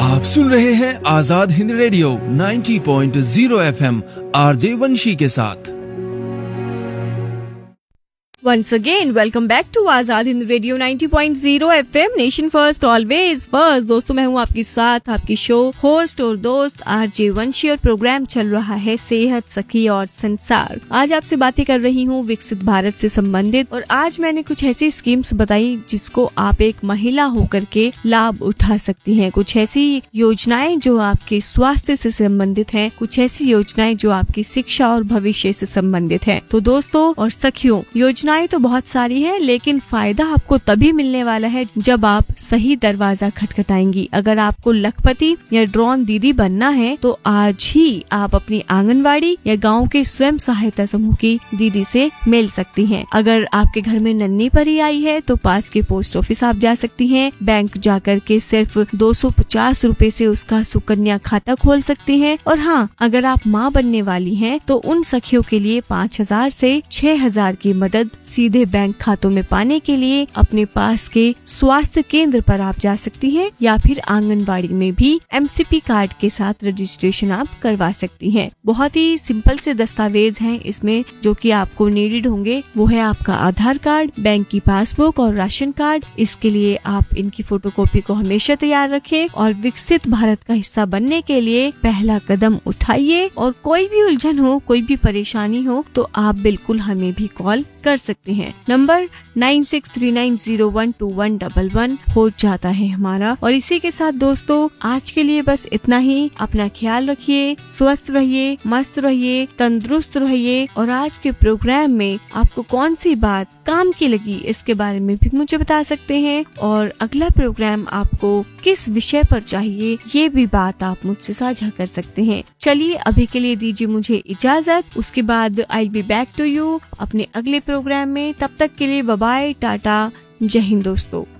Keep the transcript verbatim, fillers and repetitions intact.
आप सुन रहे हैं आजाद हिंद रेडियो नब्बे पॉइंट ज़ीरो एफएम आरजे वंशी के साथ। Once again, welcome back to Azad Hind radio नब्बे point zero FM, nation first always first. दोस्तों, मैं हूँ आपके साथ आपकी शो होस्ट और दोस्त आरजे वंशी और प्रोग्राम चल रहा है सेहत, सखी और संसार। आज आपसे बातें कर रही हूँ विकसित भारत से संबंधित, और आज मैंने कुछ ऐसी स्कीम्स बताई जिसको आप एक महिला होकर के लाभ उठा सकती हैं। कुछ ऐसी योजनाएं जो आपके स्वास्थ्य से संबंधित हैं, कुछ ऐसी योजनाएं जो आपकी शिक्षा और भविष्य से संबंधित है। तो दोस्तों और सखियों, योजना तो बहुत सारी है, लेकिन फायदा आपको तभी मिलने वाला है जब आप सही दरवाजा खटखटाएंगी। अगर आपको लखपति या ड्रोन दीदी बनना है तो आज ही आप अपनी आंगनवाड़ी या गांव के स्वयं सहायता समूह की दीदी से मिल सकती हैं। अगर आपके घर में नन्ही परी आई है तो पास के पोस्ट ऑफिस आप जा सकती हैं। बैंक जाकर के सिर्फ दो सौ पचास रूपए से उसका सुकन्या खाता खोल सकती हैं। और हाँ, अगर आप माँ बनने वाली हैं तो उन सखियों के लिए पाँच हजार से छह हजार की मदद सीधे बैंक खातों में पाने के लिए अपने पास के स्वास्थ्य केंद्र पर आप जा सकती हैं, या फिर आंगनबाड़ी में भी एमसीपी कार्ड के साथ रजिस्ट्रेशन आप करवा सकती हैं। बहुत ही सिंपल से दस्तावेज हैं इसमें जो कि आपको नीडेड होंगे। वो है आपका आधार कार्ड, बैंक की पासबुक और राशन कार्ड। इसके लिए आप इनकी फोटोकॉपी को हमेशा तैयार रखें और विकसित भारत का हिस्सा बनने के लिए पहला कदम उठाइए। और कोई भी उलझन हो, कोई भी परेशानी हो तो आप बिल्कुल हमें भी कॉल कर सकते हैं। Number nine six three nine zero one two one double one हो जाता है हमारा। और इसी के साथ दोस्तों, आज के लिए बस इतना ही। अपना ख्याल रखिए, स्वस्थ रहिए, मस्त रहिए, तंदुरुस्त रहिए। और आज के प्रोग्राम में आपको कौन सी बात काम की लगी इसके बारे में भी मुझे बता सकते हैं, और अगला प्रोग्राम आपको किस विषय पर चाहिए ये भी बात आप मुझसे साझा कर सकते हैं। चलिए अभी के लिए दीजिए मुझे इजाजत, उसके बाद I will be back to you अपने अगले प्रोग्राम में। तब तक के लिए बाय बाय, टाटा, जय हिंद दोस्तों।